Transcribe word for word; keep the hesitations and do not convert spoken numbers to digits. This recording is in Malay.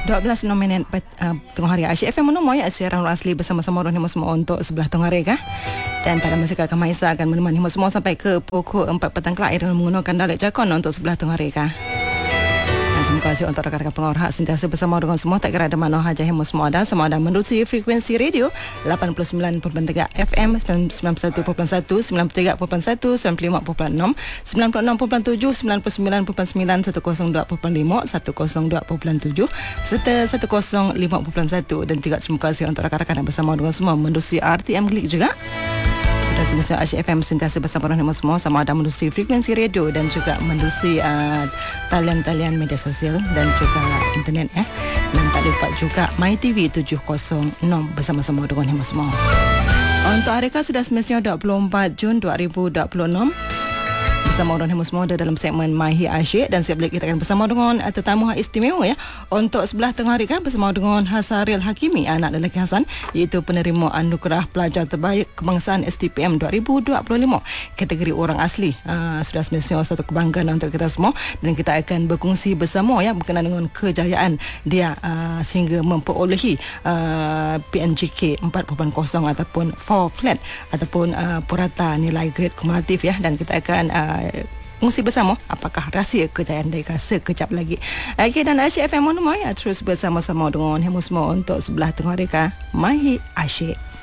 dua belas minit uh, tengah hari Asyik F M menemui siaran asli bersama-sama orang semua semua untuk sebelah tengah hari kah. Dan pada masa kakak Maisa akan menemani semua sampai ke pukul empat petang kelak dengan menggunakan dalek jakon untuk sebelah tengah hari kah. Terima kasih untuk rakan-rakan pengawas hak sentiasa bersama dengan semua tak kira ada mana haja hemo semua ada sama ada menerusi frekuensi radio lapan puluh sembilan perpuluhan tiga F M, sembilan puluh satu perpuluhan satu, sembilan puluh tiga perpuluhan satu, sembilan puluh lima perpuluhan enam, sembilan puluh enam perpuluhan tujuh, sembilan puluh sembilan perpuluhan sembilan, seratus dua perpuluhan lima, seratus dua perpuluhan tujuh, serta seratus lima perpuluhan satu. Dan juga terima kasih untuk rakan-rakan yang bersama dengan semua menerusi R T M Klik juga. Sudah semestinya Asyik F M sentiasa bersama orang semua sama ada menerusi frekuensi radio dan juga menerusi uh, talian-talian media sosial dan juga internet ya. Dan tak lupa juga MyTV tujuh kosong enam bersama-sama dengan semua. Untuk hari ini sudah semestinya dua puluh empat Jun dua ribu dua puluh enam. Bersama orang semua dalam segmen Mahi Asyik, dan siap lagi kita akan bersama dengan tetamu istimewa ya. Untuk sebelah tengah hari kan bersama dengan Hasaril Hakimi, anak lelaki Hasan, iaitu penerima anugerah pelajar terbaik kebangsaan S T P M dua ribu dua puluh lima kategori orang asli. Uh, sudah semestinya satu kebanggaan untuk kita semua, dan kita akan berkongsi bersama ya berkenaan dengan kejayaan dia uh, sehingga memperolehi uh, P N G K empat titik kosong ataupun four flat ataupun uh, purata nilai grade kumulatif ya. Dan kita akan uh, kongsi bersama apakah rahsia kejayaan mereka sekejap lagi. Okey, dan Asyik F M menemui ya, terus bersama-sama dengan hemu semua untuk sebelah tengah mereka Mahi Asyik.